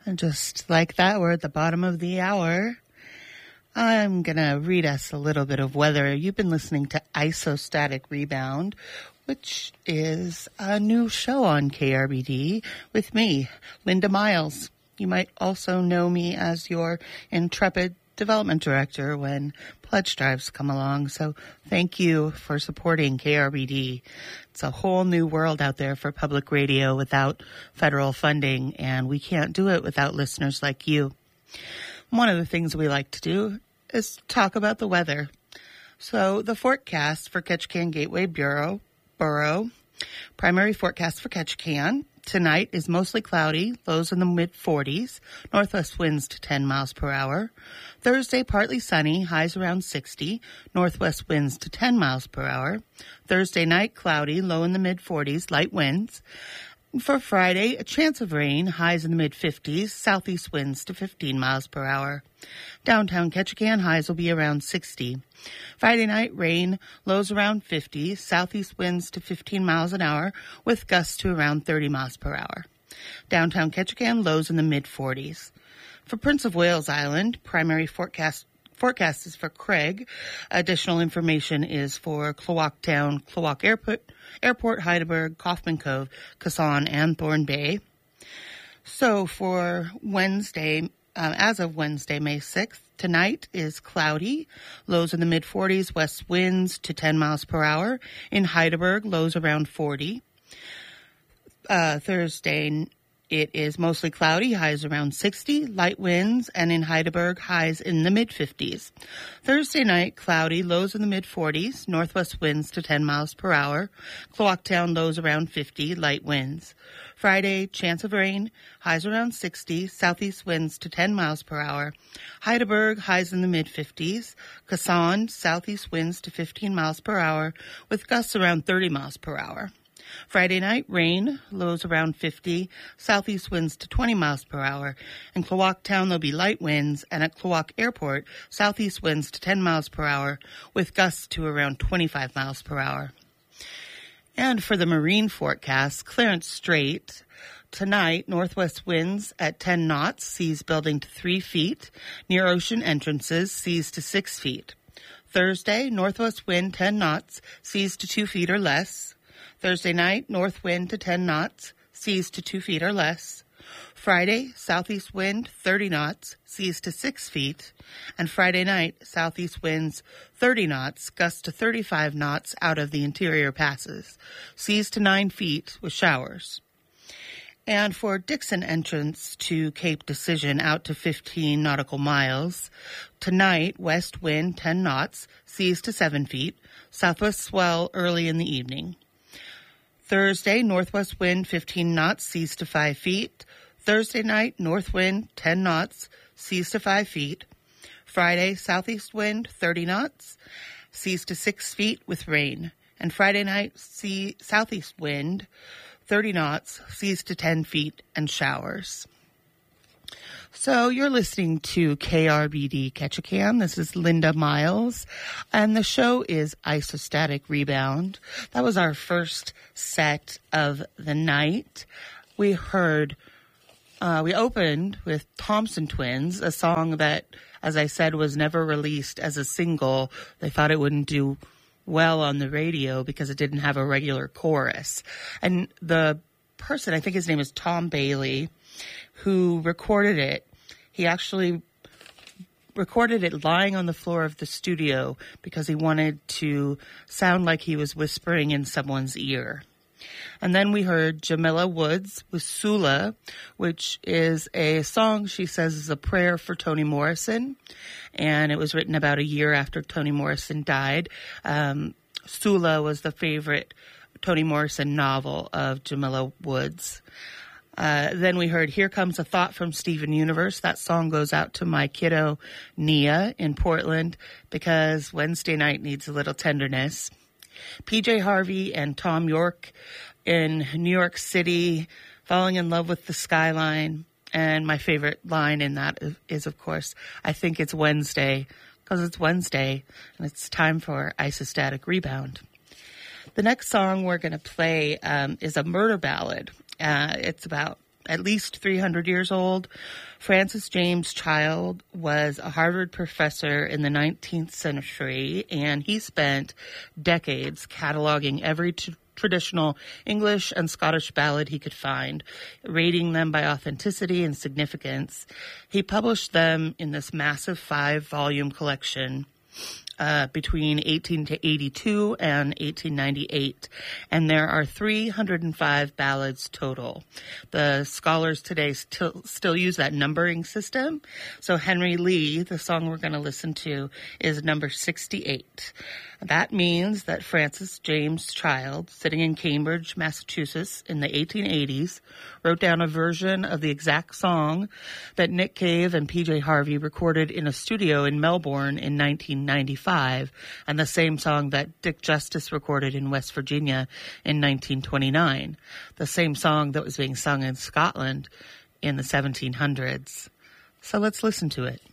And just like that, we're at the bottom of the hour. I'm going to read us a little bit of weather. You've been listening to Isostatic Rebound, which is a new show on KRBD with me, Linda Miles. You might also know me as your intrepid development director when pledge drives come along. So thank you for supporting KRBD. It's a whole new world out there for public radio without federal funding, and we can't do it without listeners like you. One of the things we like to do is talk about the weather. So the forecast for Ketchikan Gateway Borough, primary forecast for Ketchikan. Tonight is mostly cloudy, lows in the mid-40s, northwest winds to 10 miles per hour. Thursday, partly sunny, highs around 60, northwest winds to 10 miles per hour. Thursday night, cloudy, low in the mid-40s, light winds. For Friday, a chance of rain, highs in the mid-50s, southeast winds to 15 miles per hour. Downtown Ketchikan, highs will be around 60. Friday night, rain, lows around 50, southeast winds to 15 miles an hour, with gusts to around 30 miles per hour. Downtown Ketchikan, lows in the mid-40s. For Prince of Wales Island, primary forecast is for Craig. Additional information is for Klawock Town, Klawock Airport, Heidelberg, Kaufman Cove, Kasson, and Thorn Bay. So for Wednesday, as of Wednesday, May 6th, tonight is cloudy, lows in the mid-40s, west winds to 10 miles per hour. In Heidelberg, lows around 40. Thursday, it is mostly cloudy, highs around 60, light winds, and in Heidelberg, highs in the mid-50s. Thursday night, cloudy, lows in the mid-40s, northwest winds to 10 miles per hour. Klawock Town, lows around 50, light winds. Friday, chance of rain, highs around 60, southeast winds to 10 miles per hour. Heidelberg, highs in the mid-50s. Kasson, southeast winds to 15 miles per hour, with gusts around 30 miles per hour. Friday night, rain, lows around 50, southeast winds to 20 miles per hour. In Klawock Town, there'll be light winds, and at Klawock Airport, southeast winds to 10 miles per hour, with gusts to around 25 miles per hour. And for the marine forecast, Clarence Strait, tonight, northwest winds at 10 knots, seas building to 3 feet. Near ocean entrances, seas to 6 feet. Thursday, northwest wind 10 knots, seas to 2 feet or less. Thursday night, north wind to 10 knots, seas to 2 feet or less. Friday, southeast wind 30 knots, seas to 6 feet. And Friday night, southeast winds 30 knots, gusts to 35 knots out of the interior passes. Seas to 9 feet with showers. And for Dixon entrance to Cape Decision out to 15 nautical miles, tonight, west wind 10 knots, seas to 7 feet, southwest swell early in the evening. Thursday, northwest wind 15 knots, seas to 5 feet. Thursday night, north wind 10 knots, seas to 5 feet. Friday, southeast wind 30 knots, seas to 6 feet with rain. And Friday night, southeast wind 30 knots, seas to 10 feet and showers. So you're listening to KRBD Ketchikan. This is Linda Miles, and the show is Isostatic Rebound. That was our first set of the night. We opened with Thompson Twins, a song that, as I said, was never released as a single. They thought it wouldn't do well on the radio because it didn't have a regular chorus. And the person, I think his name is Tom Bailey, who recorded it, he actually recorded it lying on the floor of the studio because he wanted to sound like he was whispering in someone's ear. And then we heard Jamila Woods with Sula, which is a song she says is a prayer for Toni Morrison. And it was written about a year after Toni Morrison died. Sula was the favorite Toni Morrison novel of Jamila Woods. Then we heard Here Comes a Thought from Steven Universe. That song goes out to my kiddo, Nia, in Portland, because Wednesday night needs a little tenderness. PJ Harvey and Tom York in New York City, falling in love with the skyline. And my favorite line in that is, of course, I think it's Wednesday, because it's Wednesday, and it's time for Isostatic Rebound. The next song we're going to play is a murder ballad. It's about at least 300 years old. Francis James Child was a Harvard professor in the 19th century, and he spent decades cataloging every traditional English and Scottish ballad he could find, rating them by authenticity and significance. He published them in this massive 5-volume collection between 1882 and 1898, and there are 305 ballads total. The scholars today still use that numbering system. So Henry Lee, the song we're going to listen to, is number 68. That means that Francis James Child, sitting in Cambridge, Massachusetts in the 1880s, wrote down a version of the exact song that Nick Cave and PJ Harvey recorded in a studio in Melbourne in 1995, and the same song that Dick Justice recorded in West Virginia in 1929, the same song that was being sung in Scotland in the 1700s. So let's listen to it.